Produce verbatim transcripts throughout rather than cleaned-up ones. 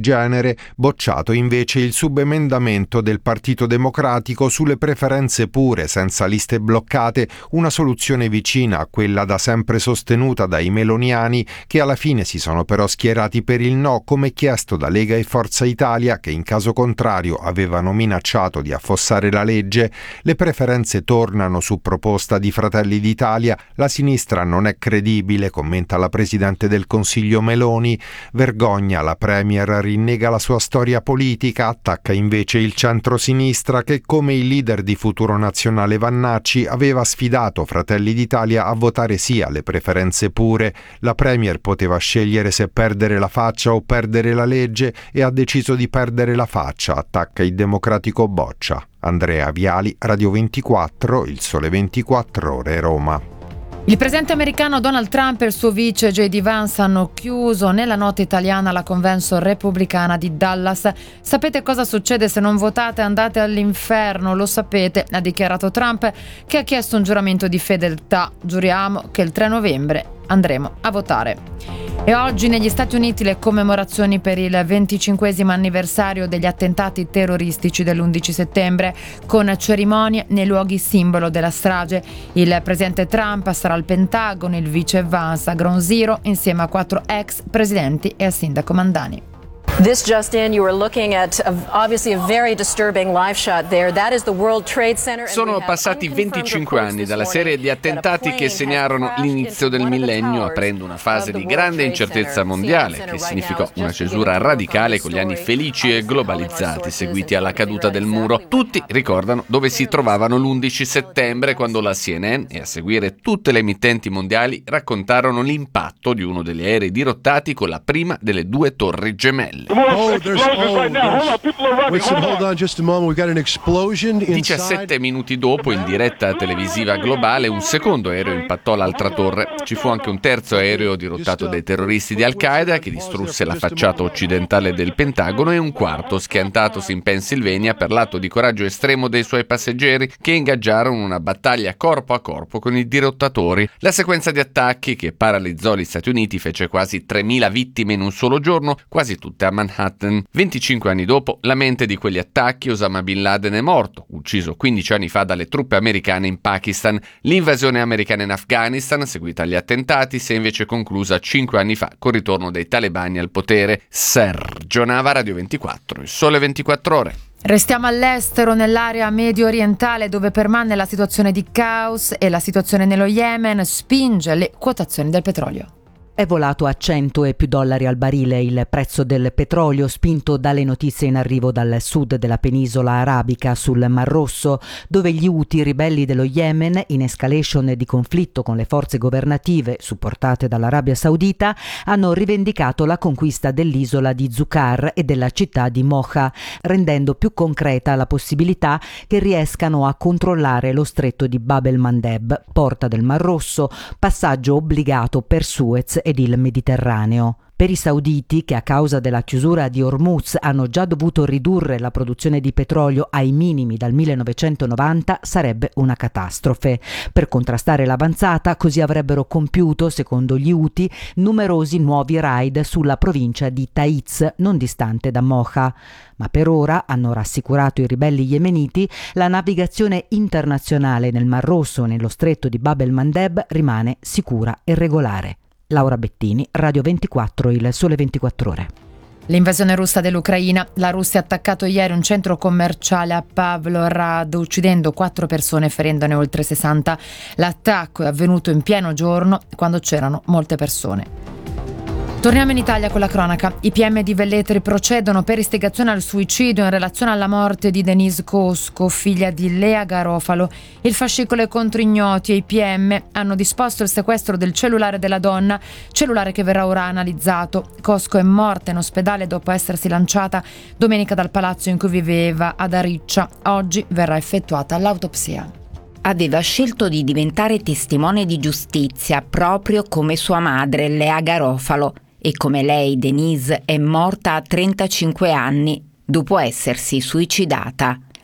genere, bocciato invece il subemendamento del Partito Democratico sulle preferenze pure, senza liste bloccate, una soluzione vicina a quella da sempre sostenuta dai meloniani, che alla fine si sono però schierati per il no, come chiesto da Lega e Forza Italia, che in caso contrario avevano minacciato di affossare la legge. Le preferenze tornano su proposta di Fratelli d'Italia. La sinistra non è credibile, commenta la Presidente del Consiglio Meloni. Vergogna, la Premier rinnega la sua storia politica, attacca invece il centro-sinistra che, come il leader di Futuro Nazionale Vannacci, aveva sfidato Fratelli d'Italia a votare sì alle preferenze pure. La Premier poteva scegliere se perdere la faccia o perdere la legge e ha deciso di perdere la faccia, attacca il democratico Boccia. Andrea Viali, Radio ventiquattro, Il Sole ventiquattro Ore, Roma. Il presidente americano Donald Trump e il suo vice J D Vance hanno chiuso nella notte italiana la convention repubblicana di Dallas. Sapete cosa succede se non votate? Andate all'inferno, lo sapete, ha dichiarato Trump, che ha chiesto un giuramento di fedeltà. Giuriamo che il tre novembre andremo a votare. E oggi negli Stati Uniti le commemorazioni per il venticinquesimo anniversario degli attentati terroristici dell'undici settembre, con cerimonie nei luoghi simbolo della strage. Il presidente Trump sarà al Pentagono, il vice Vance a Ground Zero insieme a quattro ex presidenti e al sindaco Mandani. This just in, you were looking at a, obviously a very disturbing live shot there. That is the World Trade Center. Sono passati venticinque anni dalla serie di attentati che segnarono l'inizio del millennio, aprendo una fase di grande incertezza mondiale, che significò una cesura radicale con gli anni felici e globalizzati seguiti alla caduta del muro. Tutti ricordano dove si trovavano l'undici settembre, quando la C N N e a seguire tutte le emittenti mondiali raccontarono l'impatto di uno degli aerei dirottati con la prima delle due torri gemelle. Oh, there's, oh, there's, wait, hold on just a moment. We've got an explosion inside. diciassette minuti dopo, in diretta televisiva globale, un secondo aereo impattò l'altra torre. Ci fu anche un terzo aereo dirottato dai terroristi di Al-Qaeda che distrusse la facciata occidentale del Pentagono, e un quarto schiantatosi in Pennsylvania per l'atto di coraggio estremo dei suoi passeggeri, che ingaggiarono una battaglia corpo a corpo con i dirottatori. La sequenza di attacchi che paralizzò gli Stati Uniti fece quasi tremila vittime in un solo giorno, quasi tutte a Manhattan. venticinque anni dopo la mente di quegli attacchi, Osama Bin Laden è morto, ucciso quindici anni fa dalle truppe americane in Pakistan. L'invasione americana in Afghanistan, seguita agli attentati, si è invece conclusa cinque anni fa col ritorno dei talebani al potere. Sergio Nava, Radio ventiquattro, Il Sole ventiquattro Ore. Restiamo all'estero, nell'area medio orientale, dove permane la situazione di caos e la situazione nello Yemen spinge le quotazioni del petrolio. È volato a cento e più dollari al barile il prezzo del petrolio, spinto dalle notizie in arrivo dal sud della penisola arabica sul Mar Rosso, dove gli Houthi, ribelli dello Yemen, in escalation di conflitto con le forze governative supportate dall'Arabia Saudita, hanno rivendicato la conquista dell'isola di Zucar e della città di Mocha, rendendo più concreta la possibilità che riescano a controllare lo stretto di Bab el-Mandeb, porta del Mar Rosso, passaggio obbligato per Suez ed il Mediterraneo. Per i sauditi, che a causa della chiusura di Hormuz hanno già dovuto ridurre la produzione di petrolio ai minimi dal millenovecentonovanta, sarebbe una catastrofe. Per contrastare l'avanzata, così avrebbero compiuto, secondo gli Houthi, numerosi nuovi raid sulla provincia di Taiz, non distante da Mocha. Ma per ora, hanno rassicurato i ribelli yemeniti, la navigazione internazionale nel Mar Rosso e nello stretto di Bab el-Mandeb rimane sicura e regolare. Laura Bettini, Radio ventiquattro, Il Sole ventiquattro Ore. L'invasione russa dell'Ucraina. La Russia ha attaccato ieri un centro commerciale a Pavlorad, uccidendo quattro persone e ferendone oltre sessanta. L'attacco è avvenuto in pieno giorno, quando c'erano molte persone. Torniamo in Italia con la cronaca. I P M di Velletri procedono per istigazione al suicidio in relazione alla morte di Denise Cosco, figlia di Lea Garofalo. Il fascicolo è contro ignoti e i P M hanno disposto il sequestro del cellulare della donna, cellulare che verrà ora analizzato. Cosco è morta in ospedale dopo essersi lanciata domenica dal palazzo in cui viveva ad Ariccia. Oggi verrà effettuata l'autopsia. Aveva scelto di diventare testimone di giustizia, proprio come sua madre, Lea Garofalo. E come lei, Denise, è morta a trentacinque anni dopo essersi suicidata.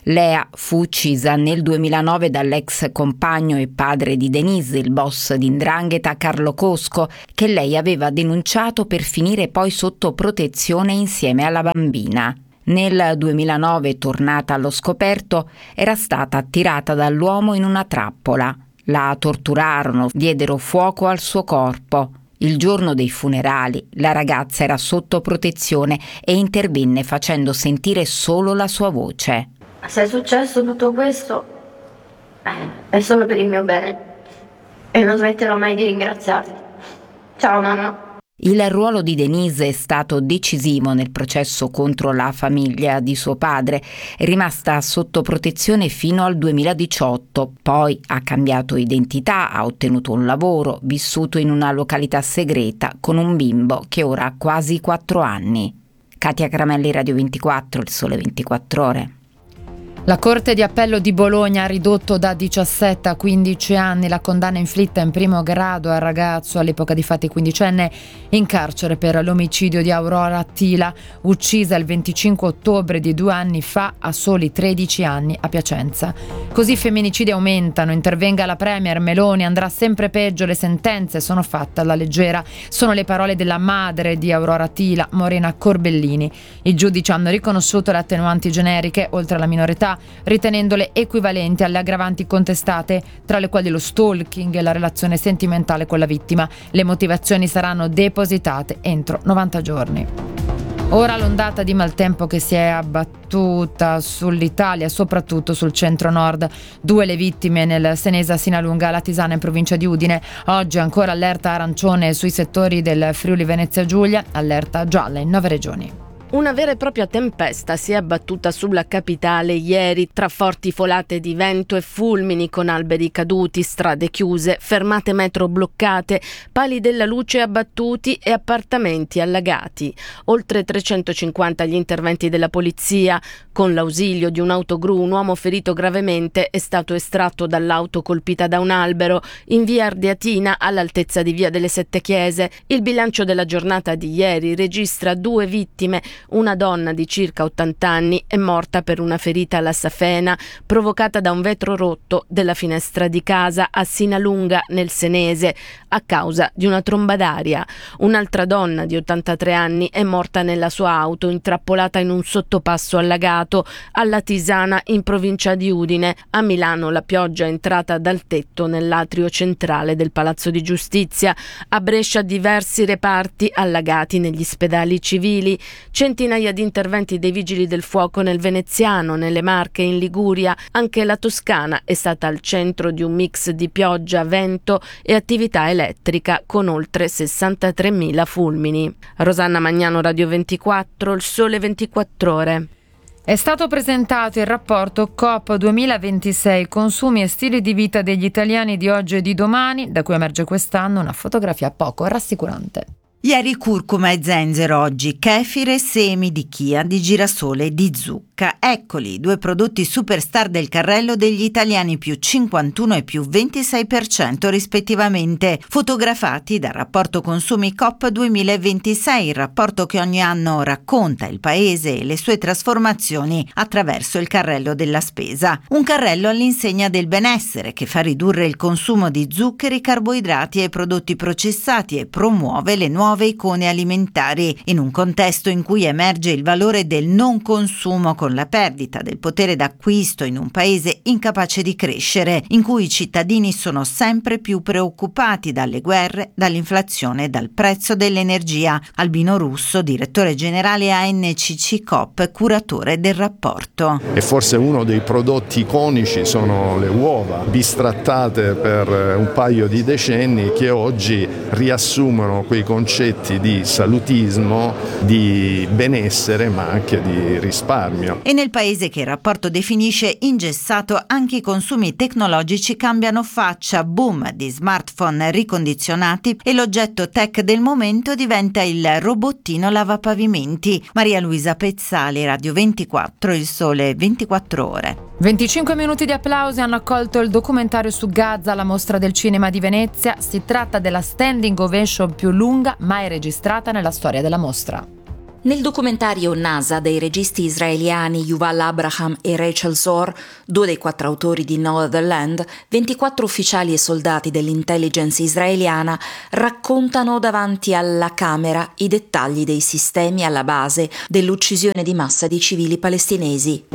Lea fu uccisa nel duemilanove dall'ex compagno e padre di Denise, il boss di 'ndrangheta Carlo Cosco, che lei aveva denunciato per finire poi sotto protezione insieme alla bambina. Nel duemilanove, tornata allo scoperto, era stata attirata dall'uomo in una trappola. La torturarono, diedero fuoco al suo corpo. Il giorno dei funerali la ragazza era sotto protezione e intervenne facendo sentire solo la sua voce. Se è successo tutto questo, eh, è solo per il mio bene e non smetterò mai di ringraziarti. Ciao mamma. Il ruolo di Denise è stato decisivo nel processo contro la famiglia di suo padre. È rimasta sotto protezione fino al duemiladiciotto, poi ha cambiato identità, ha ottenuto un lavoro, vissuto in una località segreta con un bimbo che ora ha quasi quattro anni. Katia Cramelli, Radio ventiquattro, Il Sole ventiquattro Ore. La Corte di Appello di Bologna ha ridotto da diciassette a quindici anni la condanna inflitta in primo grado al ragazzo, all'epoca di fatti quindicenne, in carcere per l'omicidio di Aurora Attila, uccisa il venticinque ottobre di due anni fa a soli tredici anni a Piacenza. Così i femminicidi aumentano, intervenga la premier Meloni, andrà sempre peggio, le sentenze sono fatte alla leggera. Sono le parole della madre di Aurora Attila, Morena Corbellini. I giudici hanno riconosciuto le attenuanti generiche, oltre alla minore età, ritenendole equivalenti alle aggravanti contestate, tra le quali lo stalking e la relazione sentimentale con la vittima. Le motivazioni saranno depositate entro novanta giorni. Ora l'ondata di maltempo che si è abbattuta sull'Italia, soprattutto sul centro-nord. Due le vittime nel Senese, Sinalunga, Latisana in provincia di Udine. Oggi ancora allerta arancione sui settori del Friuli Venezia Giulia, allerta gialla in nove regioni. Una vera e propria tempesta si è abbattuta sulla capitale ieri, tra forti folate di vento e fulmini, con alberi caduti, strade chiuse, fermate metro bloccate, pali della luce abbattuti e appartamenti allagati. Oltre trecentocinquanta gli interventi della polizia. Con l'ausilio di un'autogru, un uomo ferito gravemente è stato estratto dall'auto colpita da un albero in via Ardeatina, all'altezza di via delle Sette Chiese. Il bilancio della giornata di ieri registra due vittime. Una donna di circa ottanta anni è morta per una ferita alla safena provocata da un vetro rotto della finestra di casa a Sinalunga, nel Senese, a causa di una tromba d'aria. Un'altra donna di ottantatré anni è morta nella sua auto intrappolata in un sottopasso allagato alla Tisana, in provincia di Udine. A Milano la pioggia è entrata dal tetto nell'atrio centrale del Palazzo di Giustizia. A Brescia diversi reparti allagati negli spedali civili. Centinaia di interventi dei vigili del fuoco nel Veneziano, nelle Marche, in Liguria. Anche la Toscana è stata al centro di un mix di pioggia, vento e attività elettrica, con oltre sessantatremila fulmini. Rosanna Magnano, Radio ventiquattro, Il Sole ventiquattro Ore. È stato presentato il rapporto C O P duemilaventisei, consumi e stili di vita degli italiani di oggi e di domani, da cui emerge quest'anno una fotografia poco rassicurante. Ieri curcuma e zenzero, oggi kefir e semi di chia, di girasole e di zucca. Eccoli, due prodotti superstar del carrello degli italiani, più cinquantuno e più ventisei per cento rispettivamente, fotografati dal rapporto consumi C O P duemilaventisei, il rapporto che ogni anno racconta il paese e le sue trasformazioni attraverso il carrello della spesa. Un carrello all'insegna del benessere che fa ridurre il consumo di zuccheri, carboidrati e prodotti processati e promuove le nuove icone alimentari, in un contesto in cui emerge il valore del non consumo, con la perdita del potere d'acquisto in un paese incapace di crescere, in cui i cittadini sono sempre più preoccupati dalle guerre, dall'inflazione e dal prezzo dell'energia. Albino Russo, direttore generale A N C C C O P, curatore del rapporto. E forse uno dei prodotti iconici sono le uova, bistrattate per un paio di decenni, che oggi riassumono quei concetti di salutismo, di benessere, ma anche di risparmio. E nel paese che il rapporto definisce ingessato, anche i consumi tecnologici cambiano faccia. Boom di smartphone ricondizionati e l'oggetto tech del momento diventa il robottino lavapavimenti. Maria Luisa Pezzali, Radio ventiquattro, Il Sole ventiquattro Ore. venticinque minuti di applausi hanno accolto il documentario su Gaza alla Mostra del Cinema di Venezia. Si tratta della standing ovation più lunga mai registrata nella storia della mostra. Nel documentario NASA dei registi israeliani Yuval Abraham e Rachel Zor, due dei quattro autori di No Other Land, ventiquattro ufficiali e soldati dell'intelligence israeliana raccontano davanti alla Camera i dettagli dei sistemi alla base dell'uccisione di massa di civili palestinesi.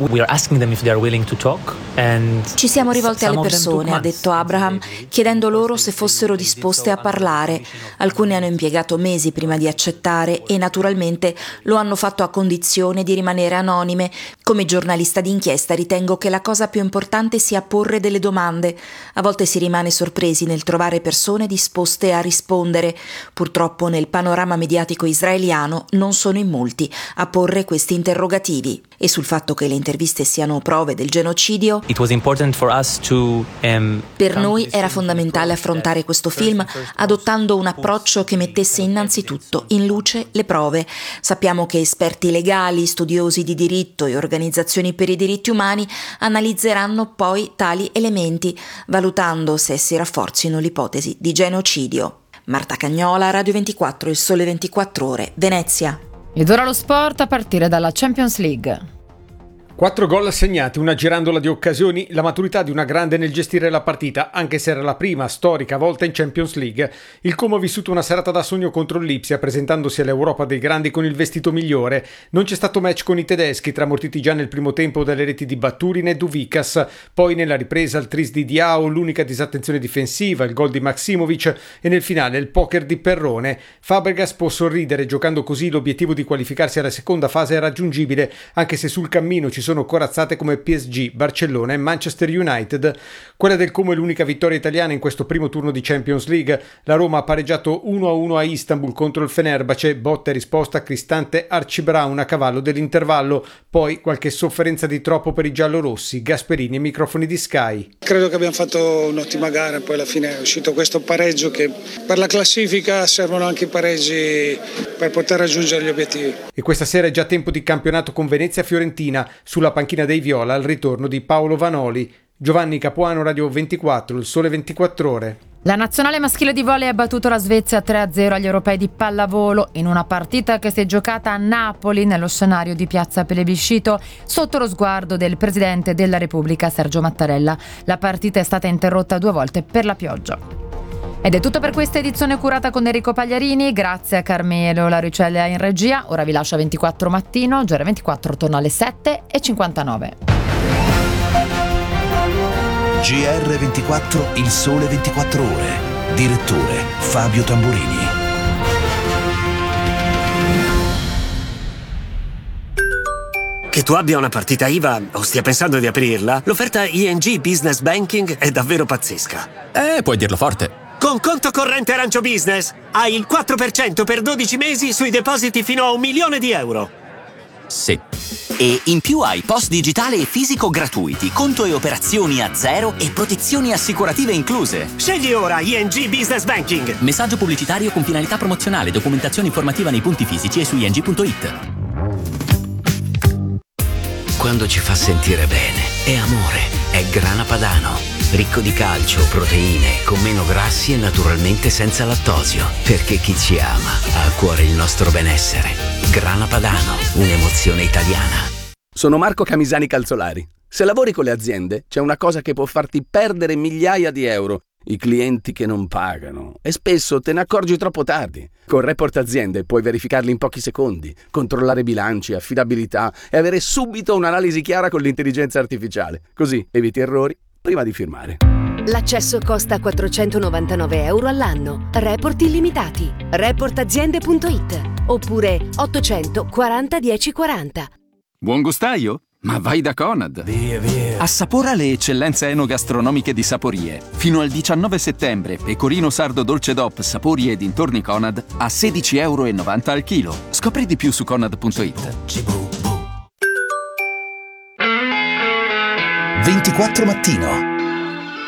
Ci siamo rivolti alle persone, ha detto Abraham, chiedendo loro se fossero disposte a parlare. Alcuni hanno impiegato mesi prima di accettare e naturalmente lo hanno fatto a condizione di rimanere anonime. Come giornalista d'inchiesta ritengo che la cosa più importante sia porre delle domande. A volte si rimane sorpresi nel trovare persone disposte a rispondere. Purtroppo nel panorama mediatico israeliano non sono in molti a porre questi interrogativi. E sul fatto che le interviste siano prove del genocidio, per noi era fondamentale affrontare questo film adottando un approccio che mettesse innanzitutto in luce le prove. Sappiamo che esperti legali, studiosi di diritto e organizzazioni per i diritti umani analizzeranno poi tali elementi, valutando se si rafforzino l'ipotesi di genocidio. Marta Cagnola, Radio ventiquattro, Il Sole ventiquattro Ore, Venezia. Ed ora lo sport a partire dalla Champions League. Quattro gol segnati, una girandola di occasioni, la maturità di una grande nel gestire la partita, anche se era la prima storica volta in Champions League. Il Como ha vissuto una serata da sogno contro il Lipsia, presentandosi all'Europa dei grandi con il vestito migliore. Non c'è stato match con i tedeschi, tramortiti già nel primo tempo dalle reti di Baturin e Duvikas. Poi nella ripresa il tris di Diao, l'unica disattenzione difensiva, il gol di Maksimovic e nel finale il poker di Perrone. Fabregas può sorridere, giocando così l'obiettivo di qualificarsi alla seconda fase è raggiungibile, anche se sul cammino ci sono sono corazzate come P S G, Barcellona e Manchester United. Quella del Como è l'unica vittoria italiana in questo primo turno di Champions League. La Roma ha pareggiato uno a uno a Istanbul contro il Fenerbahce, botta e risposta Cristante Archie Brown a cavallo dell'intervallo, poi qualche sofferenza di troppo per i giallorossi. Gasperini e microfoni di Sky. Credo che abbiamo fatto un'ottima gara, poi alla fine è uscito questo pareggio che per la classifica servono anche i pareggi per poter raggiungere gli obiettivi. E questa sera è già tempo di campionato con Venezia-Fiorentina. Sulla panchina dei Viola al ritorno di Paolo Vanoli. Giovanni Capuano, Radio ventiquattro, Il Sole ventiquattro Ore. La nazionale maschile di volley ha battuto la Svezia tre a zero agli europei di pallavolo in una partita che si è giocata a Napoli nello scenario di Piazza Plebiscito sotto lo sguardo del Presidente della Repubblica Sergio Mattarella. La partita è stata interrotta due volte per la pioggia. Ed è tutto per questa edizione curata con Enrico Pagliarini, grazie a Carmelo Laricella in regia. Ora vi lascio a ventiquattro mattino, G R ventiquattro torna alle sette e cinquantanove. G R ventiquattro, Il Sole ventiquattro Ore. Direttore Fabio Tamburini. Che tu abbia una partita I V A o stia pensando di aprirla, l'offerta I N G Business Banking è davvero pazzesca. Eh, puoi dirlo forte. Con conto corrente Arancio Business hai il quattro per cento per dodici mesi sui depositi fino a un milione di euro. Sì. E in più hai post digitale e fisico gratuiti, conto e operazioni a zero e protezioni assicurative incluse. Scegli ora I N G Business Banking. Messaggio pubblicitario con finalità promozionale, documentazione informativa nei punti fisici e su ing punto it. Quando ci fa sentire bene, è amore, è Grana Padano. Ricco di calcio, proteine, con meno grassi e naturalmente senza lattosio. Perché chi ci ama ha a cuore il nostro benessere. Grana Padano, un'emozione italiana. Sono Marco Camisani Calzolari. Se lavori con le aziende, c'è una cosa che può farti perdere migliaia di euro. I clienti che non pagano. E spesso te ne accorgi troppo tardi. Con Report Aziende puoi verificarli in pochi secondi, controllare bilanci, affidabilità e avere subito un'analisi chiara con l'intelligenza artificiale. Così eviti errori prima di firmare. L'accesso costa quattrocentonovantanove euro all'anno. Report illimitati. report aziende punto it oppure ottocentoquaranta dieci quaranta. Buon gustaio? Ma vai da Conad! Via, via. Assapora le eccellenze enogastronomiche di Saporie. Fino al diciannove settembre, pecorino sardo dolce D O P Saporie e dintorni Conad a sedici virgola novanta euro al chilo. Scopri di più su conad punto it. ventiquattro Mattino.